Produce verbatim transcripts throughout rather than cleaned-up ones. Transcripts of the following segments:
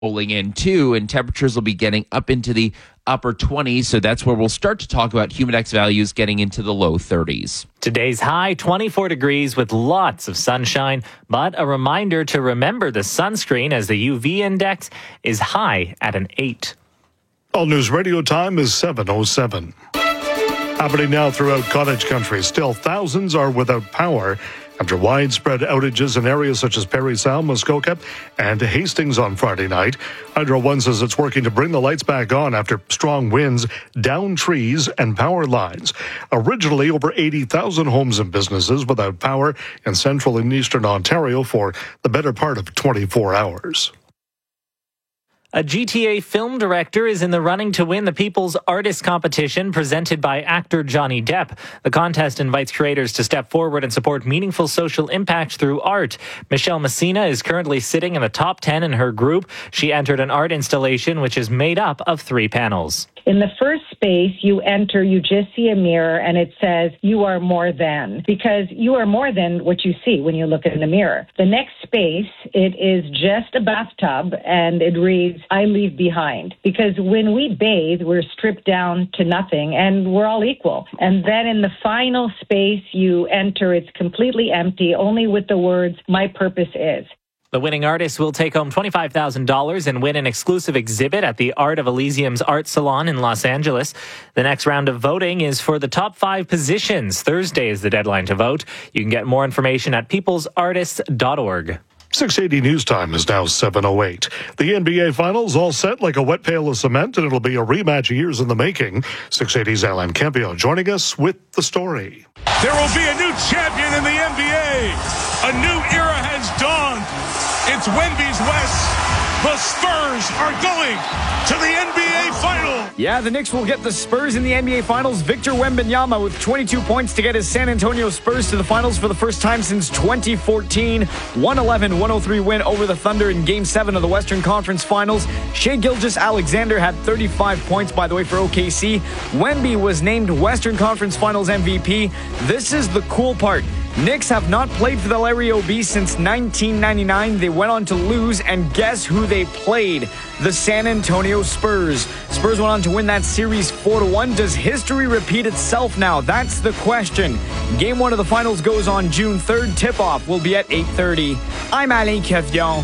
rolling in too, and temperatures will be getting up into the upper twenties, so that's where we'll start to talk about humidex values getting into the low thirties. Today's high, twenty-four degrees with lots of sunshine, but a reminder to remember the sunscreen as the U V index is high at an eight. All News Radio time is seven oh seven. Happening now throughout cottage country. Still, thousands are without power after widespread outages in areas such as Parry Sound, Muskoka, and Hastings on Friday night. Hydro One says it's working to bring the lights back on after strong winds down trees and power lines. Originally, over eighty thousand homes and businesses without power in central and eastern Ontario for the better part of twenty-four hours. A G T A film director is in the running to win the People's Artist Competition presented by actor Johnny Depp. The contest invites creators to step forward and support meaningful social impact through art. Michelle Messina is currently sitting in the top ten in her group. She entered an art installation which is made up of three panels. In the first space, you enter, you just see a mirror, and it says, you are more than, because you are more than what you see when you look in the mirror. The next space, it is just a bathtub, and it reads, I leave behind. Because when we bathe, we're stripped down to nothing, and we're all equal. And then in the final space you enter, it's completely empty, only with the words, my purpose is. The winning artist will take home twenty-five thousand dollars and win an exclusive exhibit at the Art of Elysium's Art Salon in Los Angeles. The next round of voting is for the top five positions. Thursday is the deadline to vote. You can get more information at peoples artists dot org. six eighty News Time is now seven oh eight. The N B A Finals all set like a wet pail of cement, and it'll be a rematch years in the making. six eighty's Alan Campio joining us with the story. There will be a new champion in the N B A. A new era has dawned. It's Wendy's West. The Spurs are going to the N B A Final. Yeah, the Knicks will get the Spurs in the N B A Finals. Victor Wembanyama with twenty-two points to get his San Antonio Spurs to the Finals for the first time since twenty fourteen. one eleven one oh three win over the Thunder in Game seven of the Western Conference Finals. Shai Gilgeous-Alexander had thirty-five points, by the way, for O K C. Wemby was named Western Conference Finals M V P. This is the cool part. Knicks have not played for the Larry O'B since nineteen ninety-nine. They went on to lose, and guess who they played? The San Antonio Spurs. Spurs went on to win that series four to one. Does history repeat itself now? That's the question. Game one of the finals goes on June third. Tip-off will be at eight thirty. I'm Alain Cavion.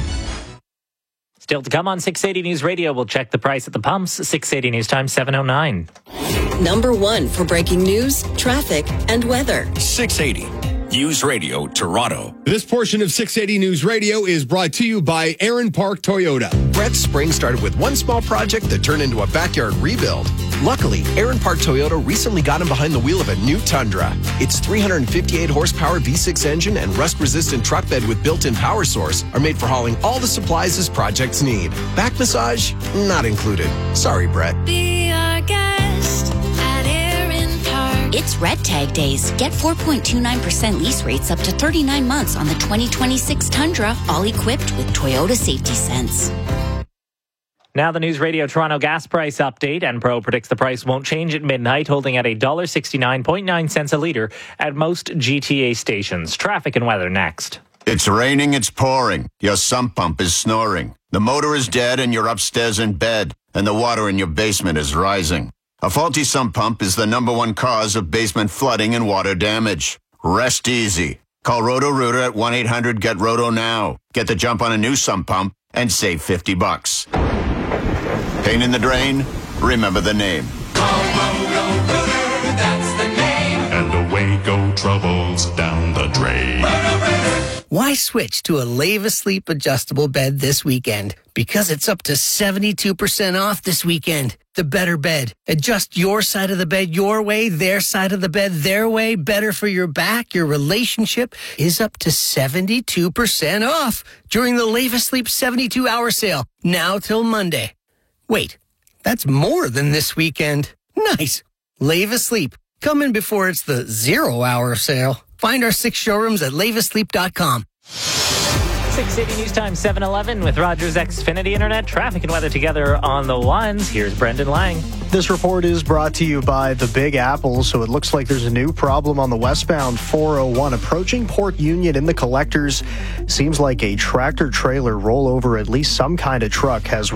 Still to come on six eighty News Radio, we'll check the price at the pumps. six eighty News Time, seven oh nine. Number one for breaking news, traffic, and weather. six eighty News Radio, Toronto. This portion of six eighty News Radio is brought to you by Aaron Park Toyota. Brett's spring started with one small project that turned into a backyard rebuild. Luckily, Aaron Park Toyota recently got him behind the wheel of a new Tundra. Its three hundred fifty-eight horsepower V six engine and rust-resistant truck bed with built-in power source are made for hauling all the supplies his projects need. Back massage? Not included. Sorry, Brett. Be our guest at Aaron Park. It's Red Tag Days. Get four point two nine percent lease rates up to thirty-nine months on the twenty twenty-six Tundra, all equipped with Toyota Safety Sense. Now the News Radio Toronto gas price update. Enpro predicts the price won't change at midnight, holding at one dollar sixty-nine point nine cents a litre at most G T A stations. Traffic and weather next. It's raining, it's pouring. Your sump pump is snoring. The motor is dead and you're upstairs in bed, and the water in your basement is rising. A faulty sump pump is the number one cause of basement flooding and water damage. Rest easy. Call Roto-Rooter at one eight hundred get roto now. Get the jump on a new sump pump and save fifty bucks. Pain in the drain? Remember the name. Call Roto-Rooter, that's the name. And away go troubles down the drain. Roto-Rooter. Why switch to a Leva Sleep adjustable bed this weekend? Because it's up to seventy-two percent off this weekend. The better bed. Adjust your side of the bed your way, their side of the bed their way. Better for your back, your relationship is up to seventy-two percent off during the Leva Sleep seventy-two hour sale. Now till Monday. Wait, that's more than this weekend. Nice. Leva Sleep. Come in before it's the zero hour sale. Find our six showrooms at leva sleep dot com. six City News Time seven eleven with Rogers Xfinity Internet. Traffic and weather together on the ones. Here's Brendan Lang. This report is brought to you by the Big Apple. So it looks like there's a new problem on the westbound four oh one approaching Port Union in the collectors. Seems like a tractor trailer rollover, at least some kind of truck, has